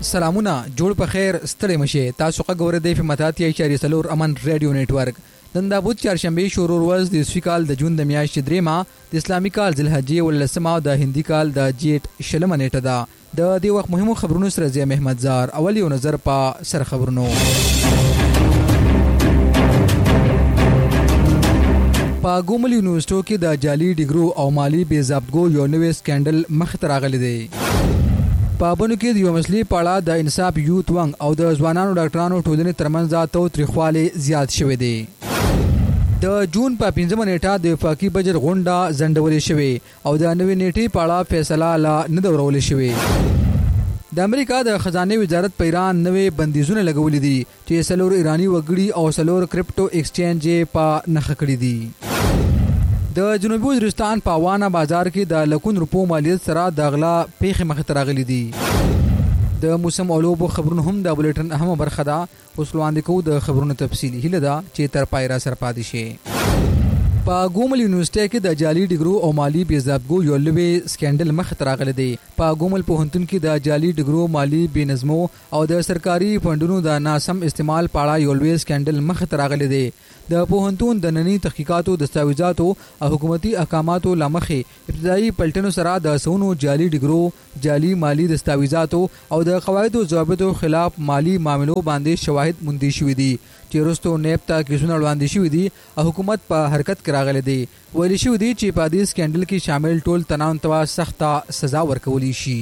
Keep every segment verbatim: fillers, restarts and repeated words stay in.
سلامونه جوړ په خیر ستړي مشه تاسو غوړې د فماتاتي اشاری سلور امن ریډیو نتورک نن د بوت چهارشنبه شروع ورځ د اسفیکال د جون د میاشتې دریمه د اسلامي کال ذوالحجې ولسمه د هندي کال د جیټ شلمه نیټه ده د دې وخت مهمو خبرونو سره زی محمد زار اول یو نظر په سر خبرونو په ګومل یونیورسيټو کې د جعلي ډیګرو او مالی بې ضابطګو یو نوې سکندل مخ ته راغلی دی په بنو کې د یو مسلې په اړه د انصاف یوت ونګ او د ځوانانو ډاکټرانو ټولنې ترمنځ ذاتو تریخواله زیات شوې دي د جون په پنځمه نیټه د وفاقي بجټ غونډه ځنډولې شوې او د نوې نیټې په اړه فیصله لا نه درولې شوې د امریکا د خزانه وزارت په ایران نوې بندیزونه لګولې دي چې سلور ایرانی وګړي او سلور کرپټو ایکسچینج په نخښه کړی دي د جنوبي وزیرستان په وانا بازار کې د لکون روپو مالیت سره د غلا پیښې مخ ته راغلي دي د موسم اولوبو خبرونه هم د بولټن اهمه برخه ده اوس وړاندې کوو د خبرونو تفصیلی هله ده چې تر پای را سره پاتې شي په ګومل یونیورسيټي کې د جعلي ډیګرو او مالی بې ضابطګو یو لوی سکندل مخ ته راغلی دی په ګومل پوهنتون کې د جعلي ډیګرو مالی بې نظمو او د سرکاري فندونو د ناسم استعمال په اړه یو لوی سکندل مخ ته راغلی دی د پوهنتون د ننني تحقیقاتو دستاویزاتو او حکومتي احکاماتو لمخې ابتدایي پلټنو سره د سونو جعلي ډیګرو جعلي مالی دستاویزاتو او د قواعد او ضوابطو خلاف مالی معاملو باندې شواهد موندي شوې دي چې وروسته نیب ته کیسونه وړاندې شوي دي او حکومت په حرکت کې راغلی دی ویل شوي دي چې په دې سکندل کې شامل ټول تناون ته سخته سزا ورکولی شي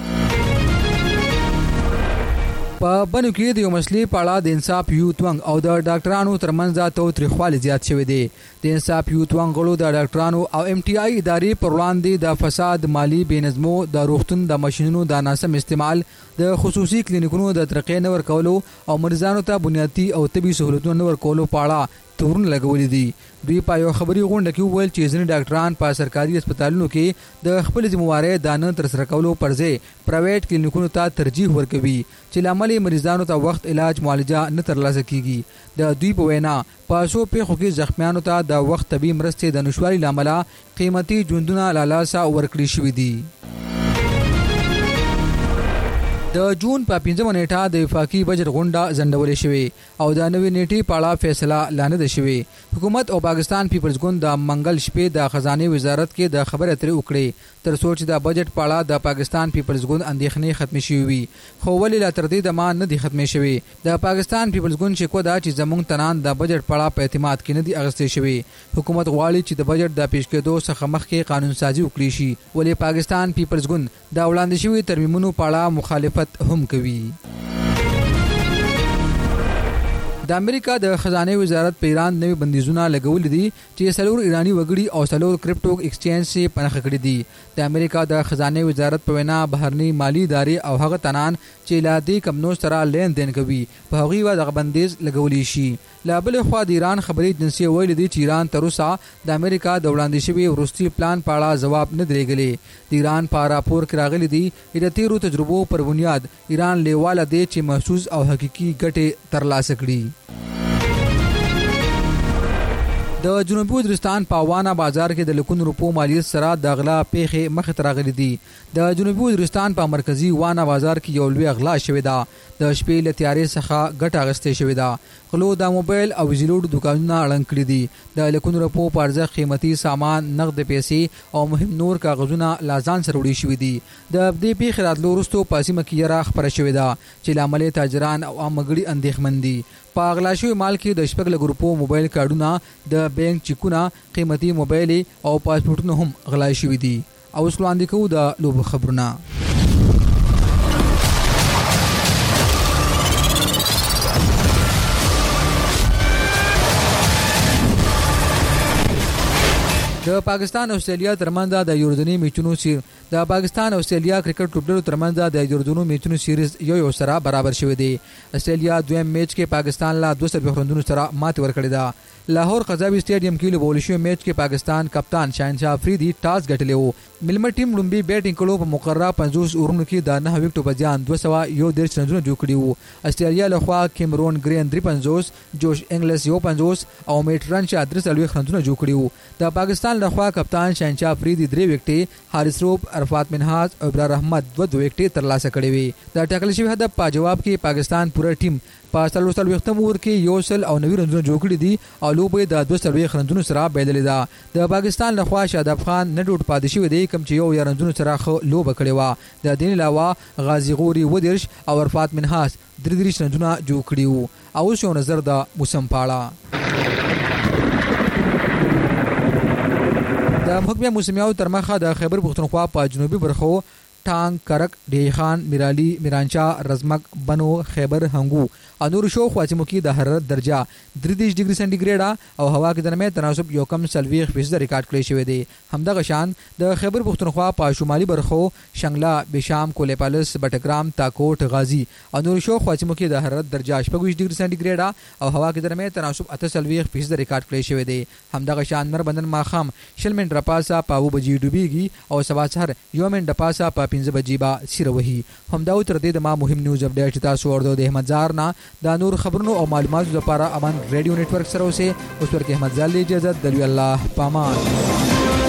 په بنو کې د یو مسلې په اړه د انصاف یوت ونګ او د ډاکټرانو ترمنځ ذاتو تریخواله زیات شوی دی د انصاف یوت ونګ غړو د ډاکټرانو او ام ټي آی ادارې پر وړاندې د فساد مالی بې نظمو د روغتون د ماشینونو د ناسم استعمال د خصوصي کلینیکونو د ترقې نه ورکولو او مریضانو ته بنیادي او طبي سہولتونو نه ورکولو په اړه تورن لګولې دي دوی په یو خبري غونډه کې وویل چې ځینې ډاکټران په سرکاري هسپتالونو کې د خپل ذمہواري دانه تر سره کولو پر ځای پرایویټ کلینیکونو ته ترجیح ورکوي چې لامل مریضانو ته وخت علاج معالجه نه ترلاسه کیږي د دوی په وینا په شو پیښو کې زخمیانو ته د وخت طبي مرستې د نشوالي لامل قیمتي ژوندونه لالاسه ورکړي شوې دي د جون په پنځمه نیټه د وفاقي بجټ غونډه ځنډولې شوې او د نوې نیټې په اړه فیصله لا نه ده شوې حکومت او پاکستان پیپلز ګوند د منګل شپې د خزانه وزارت کې د خبرې اترې وکړې تر څو چې د بجټ په اړه د پاکستان پیپلز ګوند اندېښنې ختمې شوې وي خو ولې لا تر دې دمه نه دي ختمې شوې د پاکستان پیپلز ګوند شکوه ده چې زموږ تنان د بجټ په اړه په اعتماد کې نه دي اغستې شوې حکومت غواړي چې د بجټ د پیش کېدو څخه مخکې قانون سازي وکړي شي ولې پاکستان پیپلز ګوند د وړاندې شوي ترمیمونو په اړه مخالفت هم کوي د امریکا د خزانه وزارت په ایران نوې بندیزونه لګولې دي چې سلور ایرانی وګړي او سلور کرپټو ایکسچینج سي پنځه کړې دي د امریکا د خزانه وزارت په وینا بهرني مالی ادارې او هغه تنان چې لا دې کمنو سره لین دین کوي په هغه و د بندیز لګولې شي لا بل خو د ایران خبري ایجنسی ویل دي چې ایران تر اوسه د امریکا د وړاندې شوی ورستي پلان په اړه جواب نه درېګلې د ایران په راپور کې راغلي دي چې د تیرو تجربو پر بنیاد ایران لیواله دي چې محسوس او حقيقي ګټه ترلاسه کړي د جنوبي وزیرستان په وانا بازار کې د لکون روپو مالیت سره د غلا پیښې مخ ته راغلي دي د جنوبي وزیرستان په مرکزی وانا بازار کې یو لوی غلا شوې ده د شپې له تیارې څخه ګټه اغستې شوې ده غلو د موبایل او ویزلوډ دکانونه اړنګ کړي دي د لکون روپو په ارزښت قیمتي سامان نقد پیسې او مهم نور کاغذونه لازان سره وړي شوې دي د دې پیښې راتلو وروسته په سیمه کې یې خبره شوې ده چې لامل تاجران او عام وګړي اندېښمن دي په غلا شوی مال کې د شپږ لږ روپو موبایل کارډونه د بانک چیکونه قیمتي موبایل او پاسپورتونه هم غلا شوي دي او اوس وړاندې کوو د لوبو خبرونه د پاکستان او استرالیا ترمنځ د یوردنی میچونو سیر د پاکستان او استرالیا کرکټ ټوپلرو ترمنځ د یوردنو میچونو سیریز یو یو سره برابر شوی دی استرالیا دویم میچ کې پاکستان لا دوه صفر خوندونو سره مات ورکړی دا لاهور قذابی سټیډیم کې لوبول شوی میچ کې پاکستان کپتان شاهنشاه افریدي ټاس ګټلی وو ملمر ټیم لومبي بیټینګ کولو په مقرره پنځوس اورونو کې د نه وکټو په ځان دوه سوه یو دېرش رنونه جوړ کړي وو استرالیا لخوا کیمرون ګرین درې پنځوس جوش انګلیس یو پنځوس او میټ رنچا درې څلوېښت رنونه جوړ کړي وو د پاکستان پاکستان لخوا کپتان شهنشاه افریدي درې وکټې، حارث روب، عرفات منهاج او ابرار احمد دوه دوه وکټې ترلاسه کړې وي. د ټاکل شوي هدف په جواب کې پاکستان پوره ټیم په څلور څلوېښتم اوور کې یو سل او نوي رنزونه جوړ کړي دي او لوبه د دوه څلوېښت رنزونو سره بایللې ده. د پاکستان لخوا شاداب خان نه ډوډ پاتې شوی دی کوم چې یو یا رنزونو سره ښه لوبه کړې وه. د دې علاوه غازي غوري ودرش او عرفات منهاج درې دېرش رنزونه جوړ کړي وو. او اوس یو نظر د موسم په اړه. د محکمه موسمیاتو تر مخه د خیبر پښتونخوا په جنوبي برخو ټانګ، کرک، ډیهی خان، میرالي، میرانشاه، رزمک، بنو، خیبر، هنګو او نور شو خواسمو کې د حرارت درجه درې دېرش ډیګري سنټیګریډ او هوا کې د نرمۍ تناسب یو کم څلوېښت فیصده ریکارډ کړی شوی دی. همدغه شان د خیبر پښتونخوا په شمالي برخو شنګلا، بشام، کولیپالس، بټګرام، تاکوټ، غازي او نور شو خواسمو کې د حرارت درجه شپږ ویشت ډیګري سنټیګریډ او هوا کې د نرمۍ تناسب اته څلوېښت فیصده ریکارډ کړی شوی دی. همدغه شان نربندن ماخام شل منټه پاسه په اوه بجې ډوبېږي او سبا سحر یو منټه پاسه په پنځه بجې به سیره وهي. همدا تر دې د ما مهم نیوز اپډیټ چې تاسو ورته د احمد زار نه د نور خبرونو او معلوماتو لپاره امان ریډیو نتورک سره اوسئ. اوس ورکه احمد زال اجازه د الله پامان.